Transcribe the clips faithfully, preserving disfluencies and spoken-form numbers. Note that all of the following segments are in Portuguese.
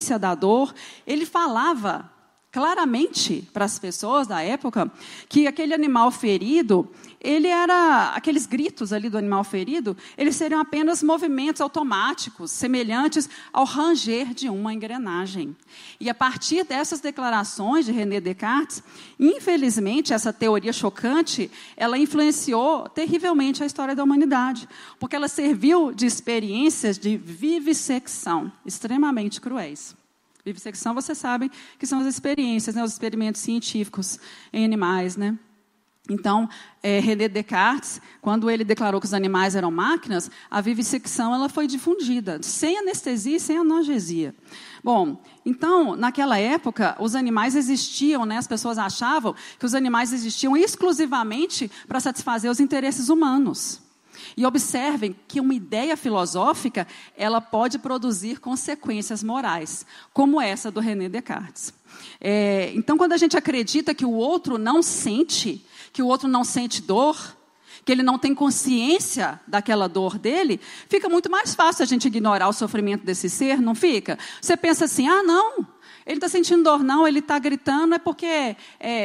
ciência da dor, ele falava claramente para as pessoas da época que aquele animal ferido, ele era, aqueles gritos ali do animal ferido, eles seriam apenas movimentos automáticos, semelhantes ao ranger de uma engrenagem. E a partir dessas declarações de René Descartes, infelizmente, essa teoria chocante, ela influenciou terrivelmente a história da humanidade, porque ela serviu de experiências de vivissecção extremamente cruéis. Vivissecção, vocês sabem que são as experiências, né, os experimentos científicos em animais, né? Então, é, René Descartes, quando ele declarou que os animais eram máquinas, a vivissecção ela foi difundida, sem anestesia e sem analgesia. Bom, então, naquela época, os animais existiam, né, as pessoas achavam que os animais existiam exclusivamente para satisfazer os interesses humanos. E observem que uma ideia filosófica, ela pode produzir consequências morais, como essa do René Descartes. É, então, quando a gente acredita que o outro não sente, que o outro não sente dor, que ele não tem consciência daquela dor dele, fica muito mais fácil a gente ignorar o sofrimento desse ser, não fica? Você pensa assim, ah, não, ele está sentindo dor, não, ele está gritando, é porque é,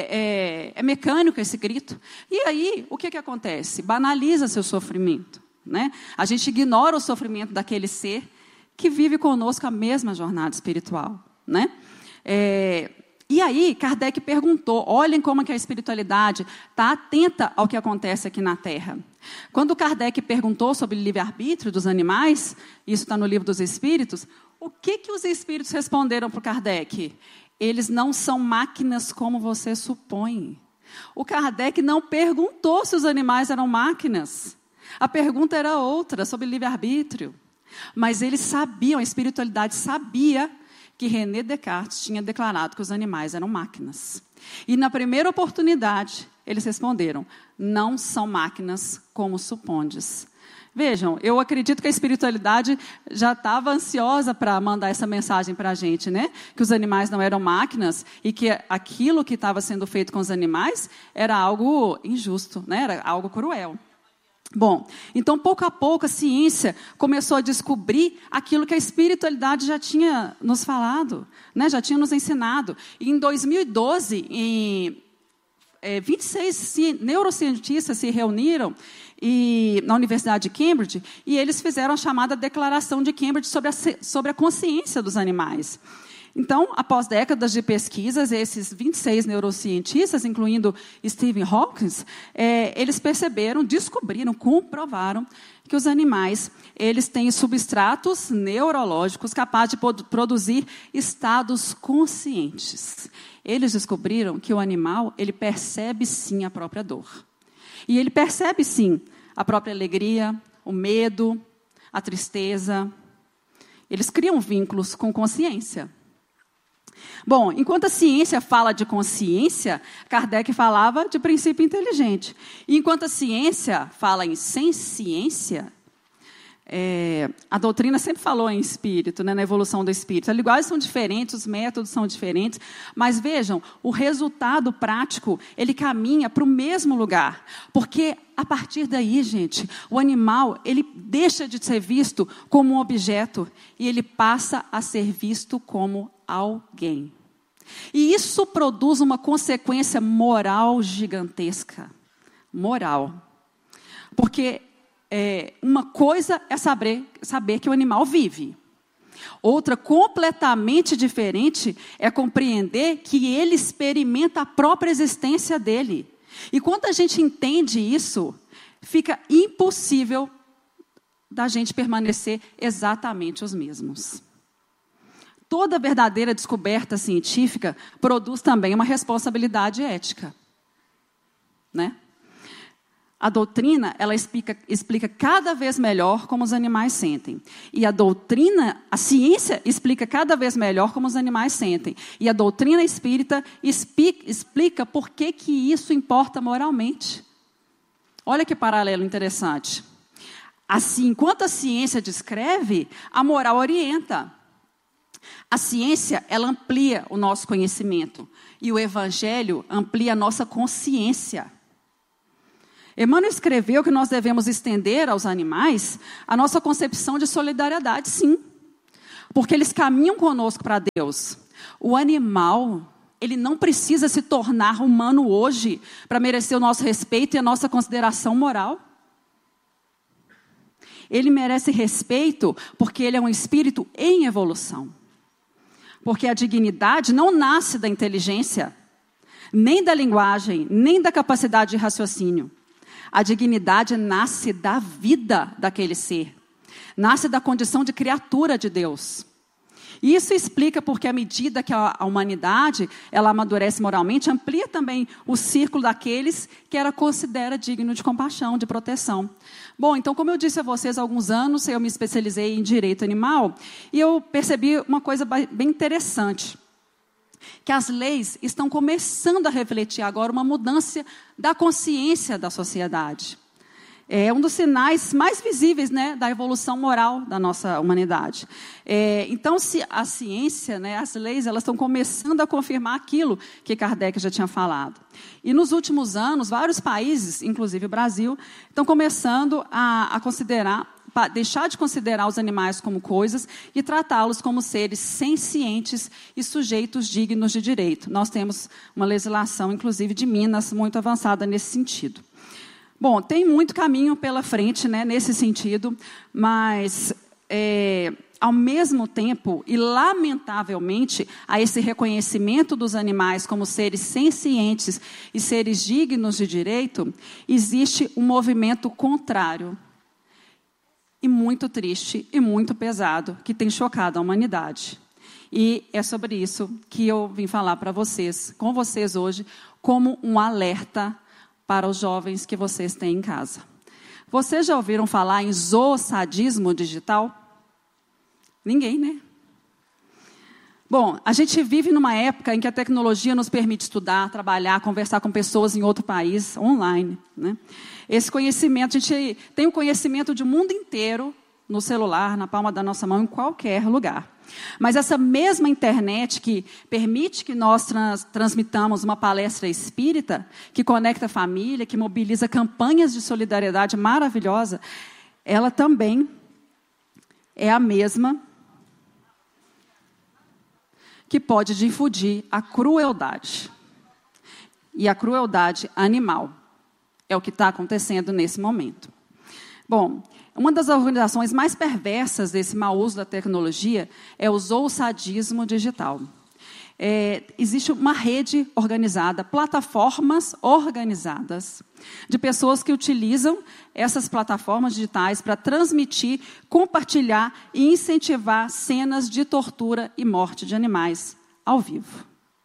é, é mecânico esse grito. E aí, o que, que acontece? Banaliza seu sofrimento, né? A gente ignora o sofrimento daquele ser que vive conosco a mesma jornada espiritual, né? É, e aí, Kardec perguntou, olhem como que a espiritualidade está atenta ao que acontece aqui na Terra. Quando Kardec perguntou sobre o livre-arbítrio dos animais, isso está no Livro dos Espíritos, o que, que os espíritos responderam para o Kardec? Eles não são máquinas como você supõe. O Kardec não perguntou se os animais eram máquinas. A pergunta era outra, sobre livre-arbítrio. Mas eles sabiam, a espiritualidade sabia que René Descartes tinha declarado que os animais eram máquinas. E na primeira oportunidade, eles responderam, não são máquinas como supondes. Vejam, eu acredito que a espiritualidade já estava ansiosa para mandar essa mensagem para a gente, né? Que os animais não eram máquinas e que aquilo que estava sendo feito com os animais era algo injusto, né? Era algo cruel. Bom, então, pouco a pouco, a ciência começou a descobrir aquilo que a espiritualidade já tinha nos falado, né? Já tinha nos ensinado. E em dois mil e doze, em, é, vinte e seis neurocientistas se reuniram e, na Universidade de Cambridge, e eles fizeram a chamada Declaração de Cambridge sobre a, sobre a consciência dos animais. Então, após décadas de pesquisas, esses vinte e seis neurocientistas, incluindo Stephen Hawking, é, eles perceberam, descobriram, comprovaram que os animais eles têm substratos neurológicos capazes de produzir estados conscientes. Eles descobriram que o animal ele percebe sim a própria dor. E ele percebe sim a própria alegria, o medo, a tristeza. Eles criam vínculos com consciência. Bom, enquanto a ciência fala de consciência, Kardec falava de princípio inteligente. E enquanto a ciência fala em senciência, é, a doutrina sempre falou em espírito, né, na evolução do espírito. As linguagens são diferentes, os métodos são diferentes, mas vejam, o resultado prático, ele caminha para o mesmo lugar. Porque, a partir daí, gente, o animal, ele deixa de ser visto como um objeto e ele passa a ser visto como alguém. E isso produz uma consequência moral gigantesca. Moral. Porque é, uma coisa é saber, saber que o animal vive. Outra, completamente diferente, é compreender que ele experimenta a própria existência dele. E quando a gente entende isso, fica impossível da gente permanecer exatamente os mesmos. Toda verdadeira descoberta científica produz também uma responsabilidade ética, né? A doutrina, ela explica, explica cada vez melhor como os animais sentem. E a doutrina, a ciência explica cada vez melhor como os animais sentem. E a doutrina espírita explica, explica por que, que isso importa moralmente. Olha que paralelo interessante. Assim, enquanto a ciência descreve, a moral orienta. A ciência, ela amplia o nosso conhecimento. E o evangelho amplia a nossa consciência. Emmanuel escreveu que nós devemos estender aos animais a nossa concepção de solidariedade, sim. porque eles caminham conosco para Deus. O animal, ele não precisa se tornar humano hoje para merecer o nosso respeito e a nossa consideração moral. Ele merece respeito porque ele é um espírito em evolução. Porque a dignidade não nasce da inteligência, nem da linguagem, nem da capacidade de raciocínio. A dignidade nasce da vida daquele ser. Nasce da condição de criatura de Deus. E isso explica porque, à medida que a humanidade ela amadurece moralmente, amplia também o círculo daqueles que ela considera digno de compaixão, de proteção. Bom, então, como eu disse a vocês há alguns anos, eu me especializei em direito animal, e eu percebi uma coisa bem interessante, que as leis estão começando a refletir agora uma mudança da consciência da sociedade. É um dos sinais mais visíveis, né, da evolução moral da nossa humanidade. É, então, se a ciência, né, as leis, elas estão começando a confirmar aquilo que Kardec já tinha falado. E nos últimos anos, vários países, inclusive o Brasil, estão começando a, a considerar, deixar de considerar os animais como coisas e tratá-los como seres sencientes e sujeitos dignos de direito. Nós temos uma legislação, inclusive de Minas, muito avançada nesse sentido. Bom, tem muito caminho pela frente, né, nesse sentido, mas, é, ao mesmo tempo, e lamentavelmente, a esse reconhecimento dos animais como seres sencientes e seres dignos de direito, existe um movimento contrário, e muito triste e muito pesado, que tem chocado a humanidade. E é sobre isso que eu vim falar para vocês, com vocês hoje, como um alerta para os jovens que vocês têm em casa. Vocês já ouviram falar em zoosadismo digital? Ninguém, né? Bom, a gente vive numa época em que a tecnologia nos permite estudar, trabalhar, conversar com pessoas em outro país, online, né? Esse conhecimento, a gente tem o conhecimento de um mundo inteiro no celular, na palma da nossa mão, em qualquer lugar. Mas essa mesma internet que permite que nós trans, transmitamos uma palestra espírita, que conecta a família, que mobiliza campanhas de solidariedade maravilhosa, ela também é a mesma que pode difundir a crueldade. E a crueldade animal é o que está acontecendo nesse momento. Bom, uma das organizações mais perversas desse mau uso da tecnologia é o zoosadismo digital. É, existe uma rede organizada, plataformas organizadas, de pessoas que utilizam essas plataformas digitais para transmitir, compartilhar e incentivar cenas de tortura e morte de animais ao vivo.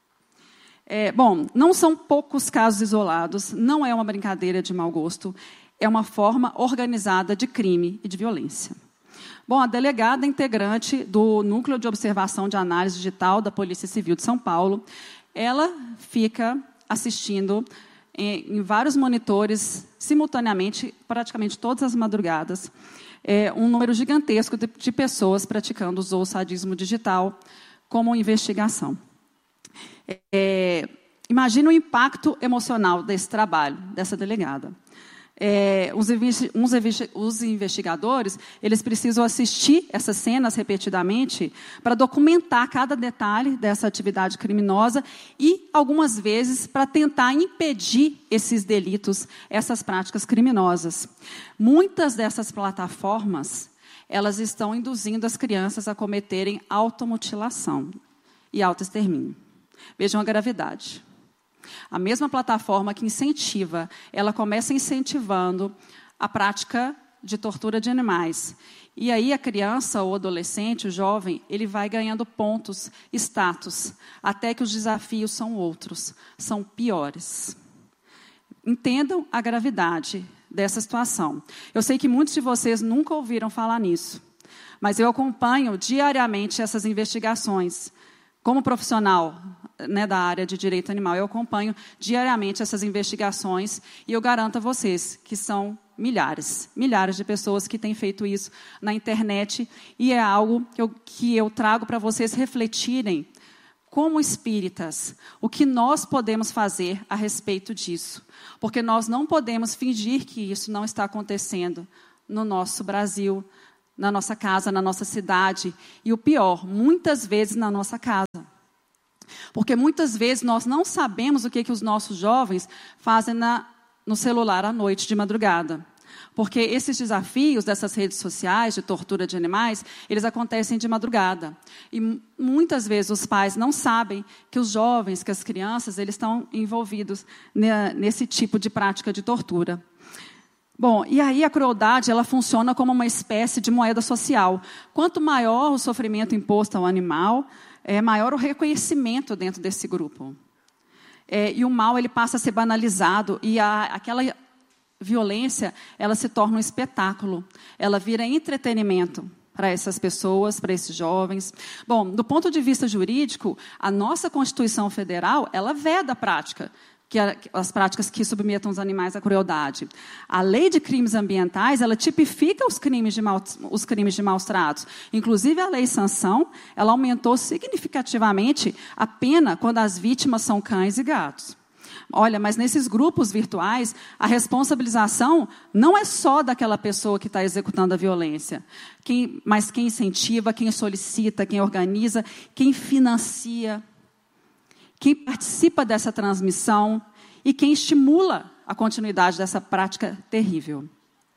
É, bom, não são poucos casos isolados, não é uma brincadeira de mau gosto, é uma forma organizada de crime e de violência. Bom, a delegada integrante do Núcleo de Observação de Análise Digital da Polícia Civil de São Paulo, ela fica assistindo em, em vários monitores, simultaneamente, praticamente todas as madrugadas, é, um número gigantesco de, de pessoas praticando o zoosadismo digital como investigação. É, imagina o impacto emocional desse trabalho, dessa delegada. É, os, uns, os investigadores, eles precisam assistir essas cenas repetidamente para documentar cada detalhe dessa atividade criminosa e, algumas vezes, para tentar impedir esses delitos, essas práticas criminosas. Muitas dessas plataformas, elas estão induzindo as crianças a cometerem automutilação e autoextermínio. Vejam a gravidade. A mesma plataforma que incentiva, ela começa incentivando a prática de tortura de animais. E aí a criança, ou adolescente, o jovem, ele vai ganhando pontos, status, até que os desafios são outros, são piores. Entendam a gravidade dessa situação. Eu sei que muitos de vocês nunca ouviram falar nisso, mas eu acompanho diariamente essas investigações. Como profissional, né, da área de direito animal, eu acompanho diariamente essas investigações e eu garanto a vocês que são milhares, milhares de pessoas que têm feito isso na internet e é algo que eu, que eu trago para vocês refletirem como espíritas, o que nós podemos fazer a respeito disso. Porque nós não podemos fingir que isso não está acontecendo no nosso Brasil, na nossa casa, na nossa cidade. E o pior, muitas vezes na nossa casa. Porque muitas vezes nós não sabemos o que, que os nossos jovens fazem na, no celular à noite, de madrugada. Porque esses desafios dessas redes sociais de tortura de animais, eles acontecem de madrugada. E muitas vezes os pais não sabem que os jovens, que as crianças, eles estão envolvidos nesse tipo de prática de tortura. Bom, e aí a crueldade, ela funciona como uma espécie de moeda social. Quanto maior o sofrimento imposto ao animal, é maior o reconhecimento dentro desse grupo. É, e o mal, ele passa a ser banalizado, e a, aquela violência, ela se torna um espetáculo. Ela vira entretenimento para essas pessoas, para esses jovens. Bom, do ponto de vista jurídico, a nossa Constituição Federal, ela veda a prática, que as práticas que submetam os animais à crueldade. A Lei de Crimes Ambientais, ela tipifica os crimes de, mal, os crimes de maus tratos. Inclusive, a Lei Sanção, ela aumentou significativamente a pena quando as vítimas são cães e gatos. Olha, mas nesses grupos virtuais, a responsabilização não é só daquela pessoa que está executando a violência, quem, mas quem incentiva, quem solicita, quem organiza, quem financia, quem participa dessa transmissão e quem estimula a continuidade dessa prática terrível.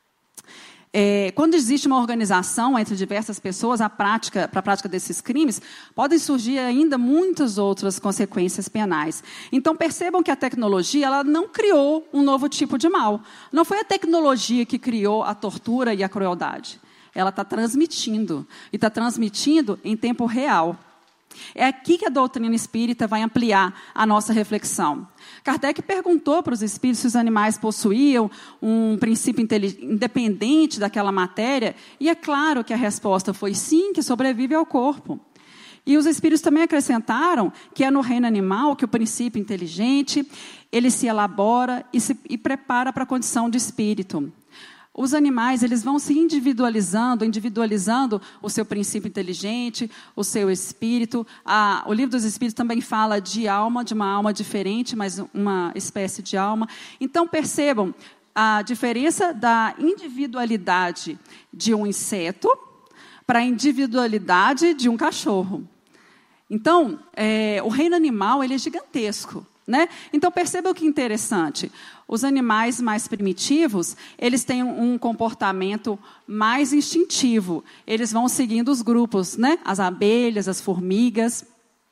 É, quando existe uma organização entre diversas pessoas, a prática, para a prática desses crimes, podem surgir ainda muitas outras consequências penais. Então, percebam que a tecnologia, ela não criou um novo tipo de mal. Não foi a tecnologia que criou a tortura e a crueldade. Ela está transmitindo, e está transmitindo em tempo real. É aqui que a doutrina espírita vai ampliar a nossa reflexão. Kardec perguntou para os espíritos se os animais possuíam um princípio independente daquela matéria, e é claro que a resposta foi sim, que sobrevive ao corpo. E os espíritos também acrescentaram que é no reino animal que o princípio inteligente, ele se elabora e se e prepara para a condição de espírito. Os animais, eles vão se individualizando, individualizando o seu princípio inteligente, o seu espírito. A, o livro dos Espíritos também fala de alma, de uma alma diferente, mas uma espécie de alma. Então, percebam a diferença da individualidade de um inseto para a individualidade de um cachorro. Então, é, o reino animal, ele é gigantesco. Né? Então, percebam que interessante. Os animais mais primitivos, eles têm um comportamento mais instintivo. Eles vão seguindo os grupos, né? As abelhas, as formigas.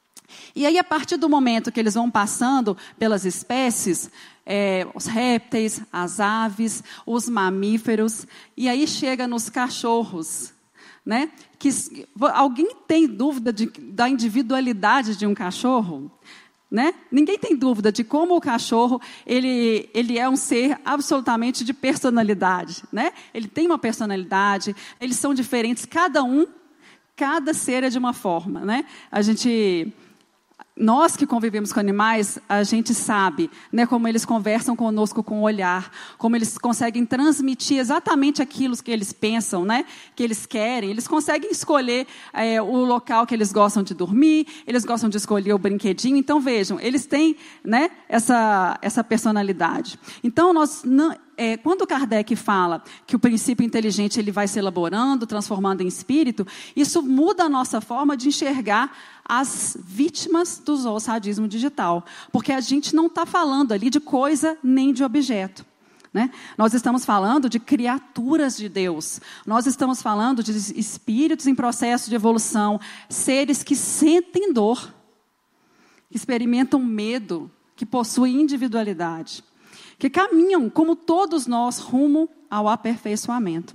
E aí, a partir do momento que eles vão passando pelas espécies, é, os répteis, as aves, os mamíferos, e aí chega nos cachorros. Né? Que, alguém tem dúvida de, da individualidade de um cachorro? Né? Ninguém tem dúvida de como o cachorro ele, ele é um ser absolutamente de personalidade. Né? Ele tem uma personalidade, eles são diferentes, cada um, cada ser é de uma forma. Né? A gente, nós que convivemos com animais, a gente sabe, né, como eles conversam conosco com o olhar, como eles conseguem transmitir exatamente aquilo que eles pensam, né, que eles querem. Eles conseguem escolher é, o local que eles gostam de dormir, eles gostam de escolher o brinquedinho. Então, vejam, eles têm, né, essa, essa personalidade. Então, nós não... É, quando Kardec fala que o princípio inteligente ele vai se elaborando, transformando em espírito, isso muda a nossa forma de enxergar as vítimas do zoosadismo digital. Porque a gente não está falando ali de coisa nem de objeto. Né? Nós estamos falando de criaturas de Deus. Nós estamos falando de espíritos em processo de evolução, seres que sentem dor, que experimentam medo, que possuem individualidade, que caminham, como todos nós, rumo ao aperfeiçoamento.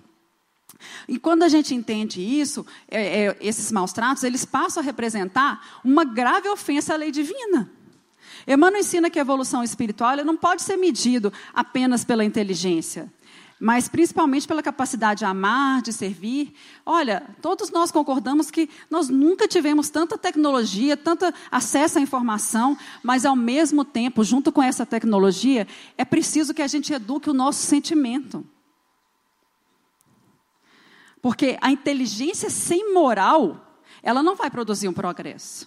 E quando a gente entende isso, é, é, esses maus tratos, eles passam a representar uma grave ofensa à lei divina. Emmanuel ensina que a evolução espiritual ela não pode ser medido apenas pela inteligência, mas principalmente pela capacidade de amar, de servir. Olha, todos nós concordamos que nós nunca tivemos tanta tecnologia, tanto acesso à informação, mas, ao mesmo tempo, junto com essa tecnologia, é preciso que a gente eduque o nosso sentimento. Porque a inteligência sem moral, ela não vai produzir um progresso.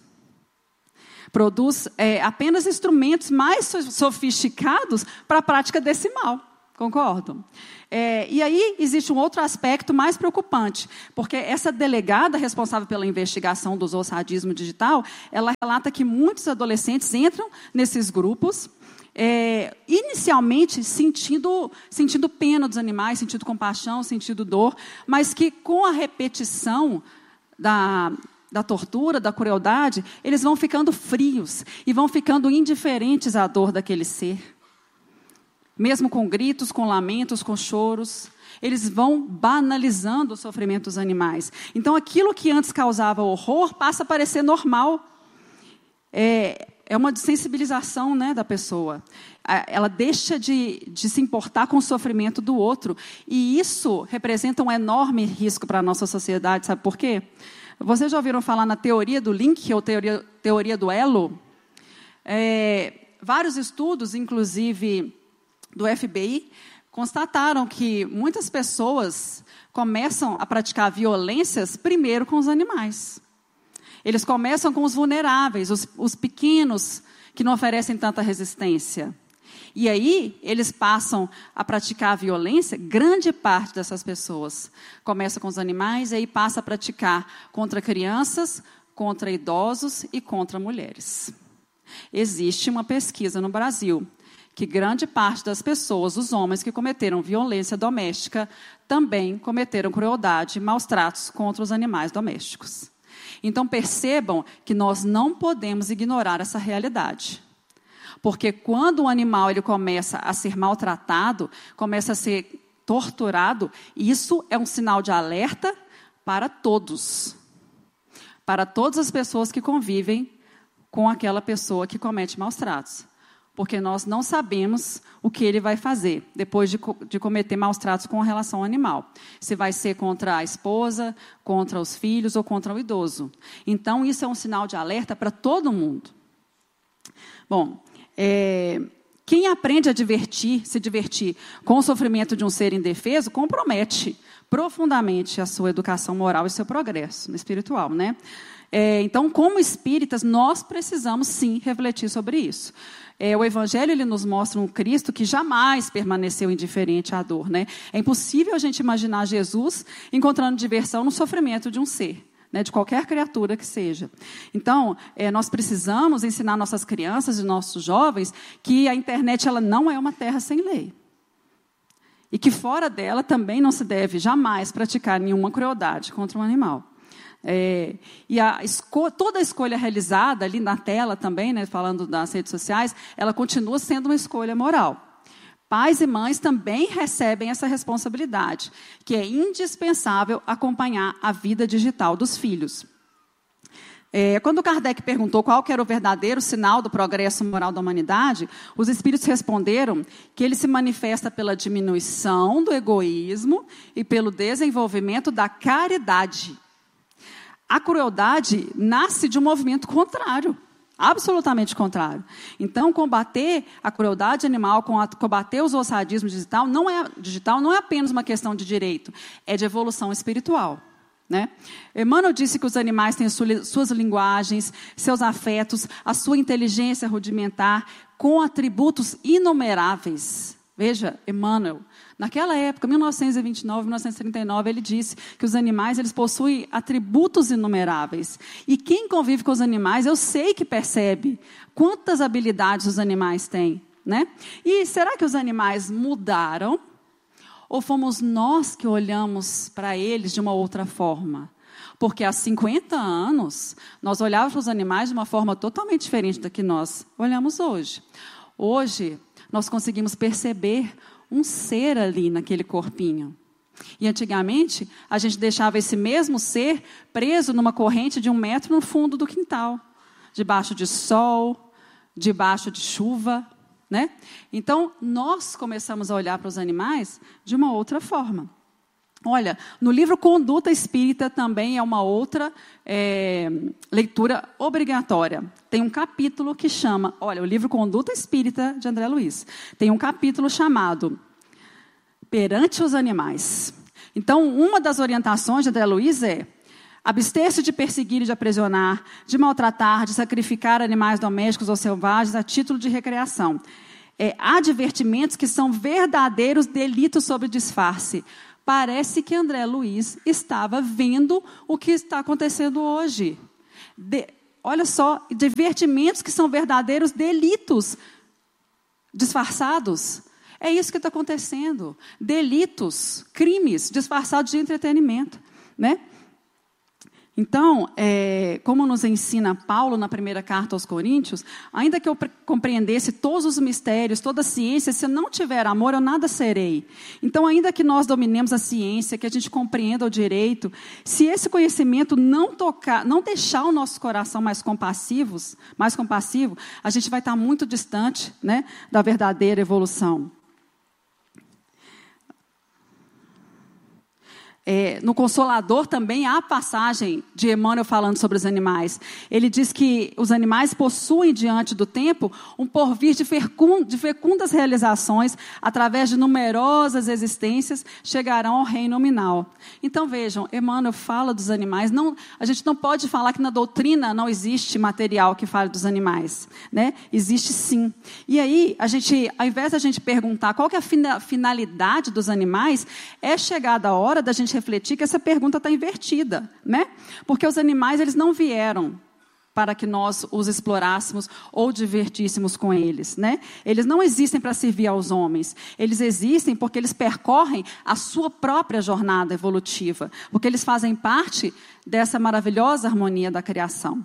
Produz é, apenas instrumentos mais sofisticados para a prática desse mal. Concordam? É, e aí existe um outro aspecto mais preocupante, porque essa delegada responsável pela investigação do zoosadismo digital, ela relata que muitos adolescentes entram nesses grupos, é, inicialmente sentindo, sentindo pena dos animais, sentindo compaixão, sentindo dor, mas que com a repetição da, da tortura, da crueldade, eles vão ficando frios e vão ficando indiferentes à dor daquele ser. Mesmo com gritos, com lamentos, com choros, eles vão banalizando o sofrimento dos animais. Então, aquilo que antes causava horror passa a parecer normal. É, é uma desensibilização, né, da pessoa. Ela deixa de, de se importar com o sofrimento do outro. E isso representa um enorme risco para a nossa sociedade. Sabe por quê? Vocês já ouviram falar na teoria do link, ou teoria, teoria do elo? É, vários estudos, inclusive do F B I, constataram que muitas pessoas começam a praticar violências primeiro com os animais. Eles começam com os vulneráveis, os, os pequenos, que não oferecem tanta resistência. E aí, eles passam a praticar a violência, grande parte dessas pessoas começa com os animais, e aí passa a praticar contra crianças, contra idosos e contra mulheres. Existe uma pesquisa no Brasil que grande parte das pessoas, os homens que cometeram violência doméstica, também cometeram crueldade e maus tratos contra os animais domésticos. Então, percebam que nós não podemos ignorar essa realidade. Porque quando o animal ele começa a ser maltratado, começa a ser torturado, isso é um sinal de alerta para todos. Para todas as pessoas que convivem com aquela pessoa que comete maus tratos. Porque nós não sabemos o que ele vai fazer depois de, de cometer maus tratos com relação ao animal. Se vai ser contra a esposa, contra os filhos ou contra o idoso. Então, isso é um sinal de alerta para todo mundo. Bom, é, quem aprende a divertir, se divertir com o sofrimento de um ser indefeso, compromete profundamente a sua educação moral e seu progresso espiritual, né? É, então, como espíritas, nós precisamos, sim, refletir sobre isso. É, o Evangelho ele nos mostra um Cristo que jamais permaneceu indiferente à dor. Né? É impossível a gente imaginar Jesus encontrando diversão no sofrimento de um ser, né, de qualquer criatura que seja. Então, é, nós precisamos ensinar nossas crianças e nossos jovens que a internet ela não é uma terra sem lei. E que fora dela também não se deve jamais praticar nenhuma crueldade contra um animal. É, e a esco- toda a escolha realizada ali na tela também, né, falando das redes sociais, ela continua sendo uma escolha moral. Pais e mães também recebem essa responsabilidade, que é indispensável acompanhar a vida digital dos filhos. É, quando Kardec perguntou qual que era o verdadeiro sinal do progresso moral da humanidade, os espíritos responderam que ele se manifesta pela diminuição do egoísmo e pelo desenvolvimento da caridade. A crueldade nasce de um movimento contrário, absolutamente contrário. Então, combater a crueldade animal, combater o zoosadismo digital não é, digital não é apenas uma questão de direito, é de evolução espiritual. Né? Emmanuel disse que os animais têm suas linguagens, seus afetos, a sua inteligência rudimentar, com atributos inumeráveis. Veja, Emmanuel, naquela época, mil novecentos e vinte e nove, mil novecentos e trinta e nove, ele disse que os animais eles possuem atributos inumeráveis. E quem convive com os animais, eu sei que percebe quantas habilidades os animais têm. Né? E será que os animais mudaram? Ou fomos nós que olhamos para eles de uma outra forma? Porque há cinquenta anos, nós olhávamos para os animais de uma forma totalmente diferente da que nós olhamos hoje. Hoje, nós conseguimos perceber um ser ali naquele corpinho. E antigamente, a gente deixava esse mesmo ser preso numa corrente de um metro no fundo do quintal, debaixo de sol, debaixo de chuva. Né? Então, nós começamos a olhar para os animais de uma outra forma. Olha, no livro Conduta Espírita também é uma outra é, leitura obrigatória. Tem um capítulo que chama, olha, o livro Conduta Espírita de André Luiz, tem um capítulo chamado Perante os Animais. Então, uma das orientações de André Luiz é abster-se de perseguir e de aprisionar, de maltratar, de sacrificar animais domésticos ou selvagens a título de recreação. É, há divertimentos que são verdadeiros delitos sob disfarce. Parece que André Luiz estava vendo o que está acontecendo hoje. De, olha só, divertimentos que são verdadeiros delitos disfarçados. É isso que está acontecendo. Delitos, crimes disfarçados de entretenimento, né? Então, é, como nos ensina Paulo na primeira carta aos Coríntios, ainda que eu compreendesse todos os mistérios, toda a ciência, se eu não tiver amor, eu nada serei. Então, ainda que nós dominemos a ciência, que a gente compreenda o direito, se esse conhecimento não tocar, não deixar o nosso coração mais compassivos, mais compassivo, a gente vai estar muito distante, né, da verdadeira evolução. É, no Consolador também há a passagem de Emmanuel falando sobre os animais. Ele diz que os animais possuem diante do tempo um porvir de, fecund, de fecundas realizações, através de numerosas existências, chegarão ao reino nominal. Então vejam, Emmanuel fala dos animais. Não, a gente não pode falar que na doutrina não existe material que fale dos animais, né? Existe sim. E aí, a gente, ao invés da gente perguntar qual que é a finalidade dos animais, é chegada a hora da gente refletir que essa pergunta está invertida, né? Porque os animais, eles não vieram para que nós os explorássemos ou divertíssemos com eles, né? Eles não existem para servir aos homens. Eles existem porque eles percorrem a sua própria jornada evolutiva, porque eles fazem parte dessa maravilhosa harmonia da criação.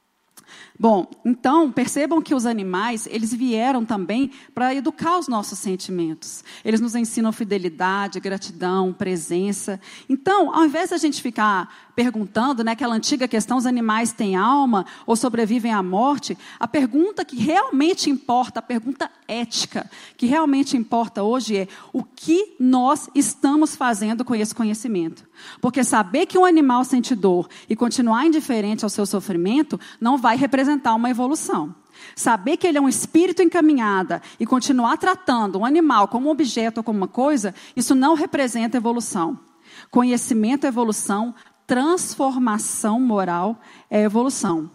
Bom, então, percebam que os animais, eles vieram também para educar os nossos sentimentos. Eles nos ensinam fidelidade, gratidão, presença. Então, ao invés da gente ficar perguntando, né, aquela antiga questão, os animais têm alma ou sobrevivem à morte, a pergunta que realmente importa, a pergunta ética, que realmente importa hoje é o que nós estamos fazendo com esse conhecimento. Porque saber que um animal sente dor e continuar indiferente ao seu sofrimento não vai representar uma evolução. Saber que ele é um espírito encaminhado e continuar tratando um animal como um objeto ou como uma coisa, isso não representa evolução. Conhecimento é evolução, transformação moral é evolução.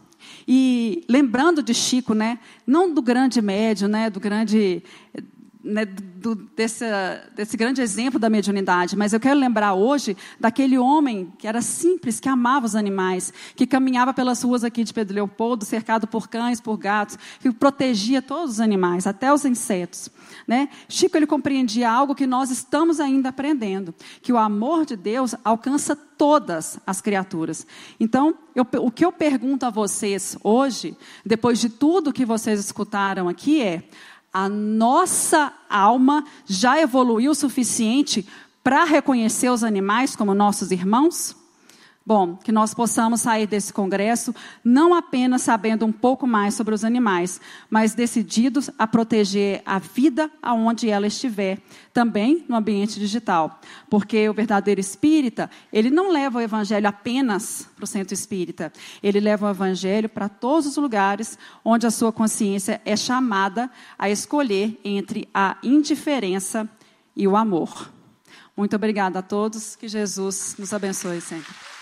E lembrando de Chico, né, não do grande médium, né, do grande... Né, do, desse, desse grande exemplo da mediunidade, mas eu quero lembrar hoje daquele homem que era simples, que amava os animais, que caminhava pelas ruas aqui de Pedro Leopoldo, cercado por cães, por gatos, que protegia todos os animais, até os insetos. Né? Chico, ele compreendia algo que nós estamos ainda aprendendo, que o amor de Deus alcança todas as criaturas. Então, eu, o que eu pergunto a vocês hoje, depois de tudo que vocês escutaram aqui, é: a nossa alma já evoluiu o suficiente para reconhecer os animais como nossos irmãos? Bom, que nós possamos sair desse congresso não apenas sabendo um pouco mais sobre os animais, mas decididos a proteger a vida aonde ela estiver, também no ambiente digital. Porque o verdadeiro espírita, ele não leva o evangelho apenas para o centro espírita, ele leva o evangelho para todos os lugares onde a sua consciência é chamada a escolher entre a indiferença e o amor. Muito obrigada a todos, que Jesus nos abençoe sempre.